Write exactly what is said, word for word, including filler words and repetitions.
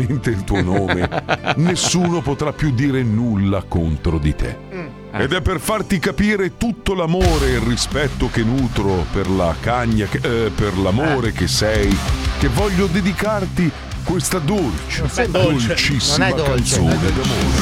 veramente il tuo nome, nessuno potrà più dire nulla contro di te. Ed è per farti capire tutto l'amore e il rispetto che nutro per la cagna, che, eh, per l'amore che sei, che voglio dedicarti questa dolce, Non è dolce. dolcissima Non è dolce. canzone d'amore.